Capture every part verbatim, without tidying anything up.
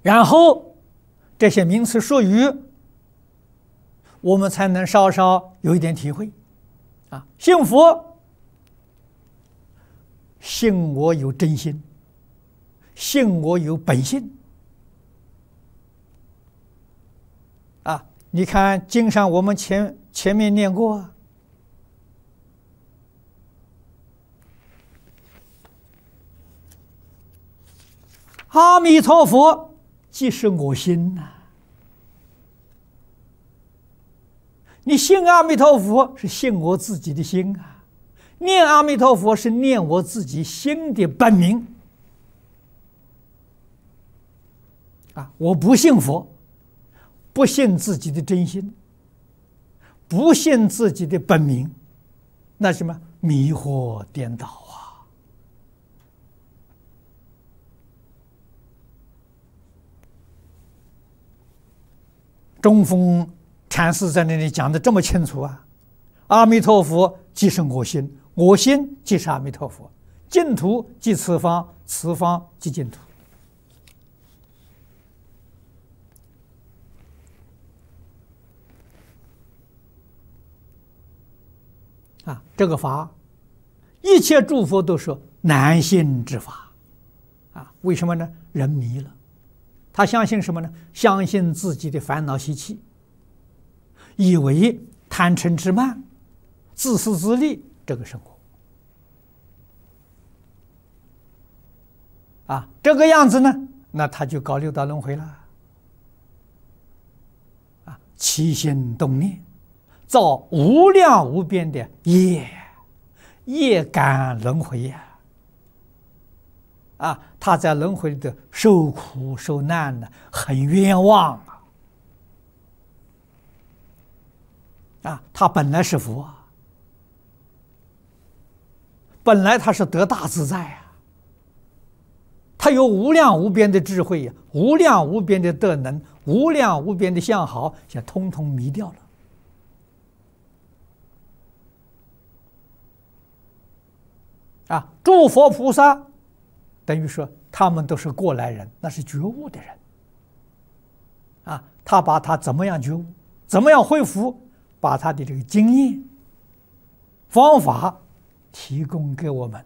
然后这些名词术语，我们才能稍稍有一点体会。啊，信佛，信我有真心，信我有本性。啊，你看经上我们前前面念过啊，阿弥陀佛即是我心呐、啊。你信阿弥陀佛是信我自己的心啊，念阿弥陀佛是念我自己心的本名啊。我不信佛，不信自己的真心，不信自己的本名，那什么迷惑颠倒啊！中峰禅师在那里讲的这么清楚啊！阿弥陀佛即是我心，我心即是阿弥陀佛，净土即此方，此方即净土。啊，这个法，一切诸佛都说难信之法，啊，为什么呢？人迷了，他相信什么呢？相信自己的烦恼习气。以为贪嗔痴慢、自私自利这个生活啊，这个样子呢，那他就搞六道轮回了啊，起心动念，造无量无边的业，业感轮回呀！啊，他在轮回里的受苦受难呢，很冤枉啊！啊，他本来是佛，本来他是得大自在啊，他有无量无边的智慧呀，无量无边的德能，无量无边的相好，现在通通迷掉了。啊，诸佛菩萨等于说他们都是过来人，那是觉悟的人。啊，他把他怎么样觉悟，怎么样恢复，把他的这个经验、方法提供给我们，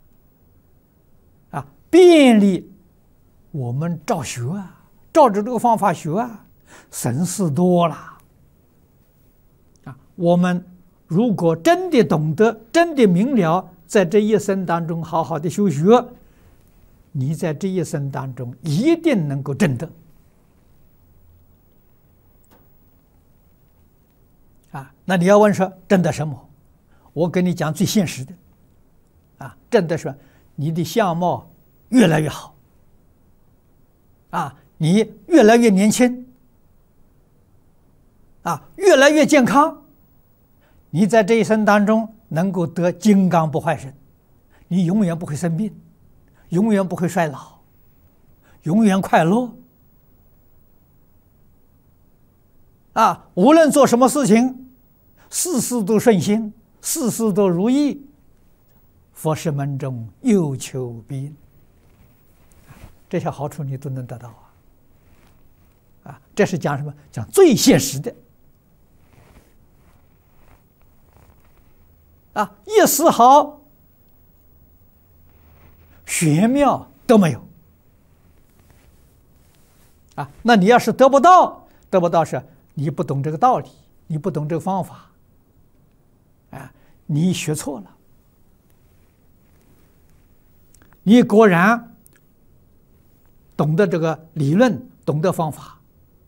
啊，便利我们照学啊，照着这个方法学啊，省事多了。啊，我们如果真的懂得，真的明了，在这一生当中好好的修学，你在这一生当中一定能够证得。啊，那你要问说证得什么？我跟你讲最现实的，啊，证得说你的相貌越来越好，啊，你越来越年轻，啊，越来越健康，你在这一生当中能够得金刚不坏身，你永远不会生病，永远不会衰老，永远快乐。啊，无论做什么事情，事事都顺心，事事都如意，佛事门中有求必应，这些好处你都能得到啊！啊，这是讲什么？讲最现实的啊，一丝毫玄妙都没有啊！那你要是得不到，得不到是你不懂这个道理，你不懂这个方法，啊，你学错了，你果然懂得这个理论，懂得方法，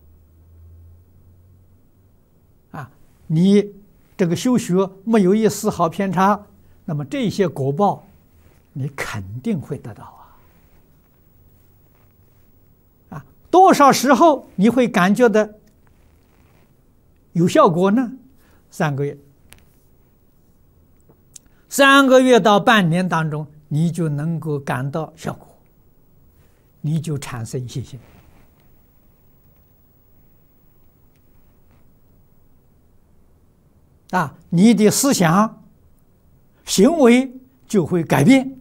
啊，你这个修学没有一丝毫偏差，那么这些果报你肯定会得到啊！啊，多少时候你会感觉的有效果呢？三个月，三个月到半年当中，你就能够感到效果，你就产生信心啊，你的思想、行为就会改变